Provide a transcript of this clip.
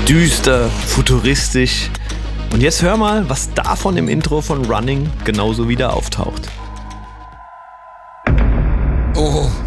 düster, futuristisch. Und jetzt hör mal, was davon im Intro von Running genauso wieder auftaucht. Oh,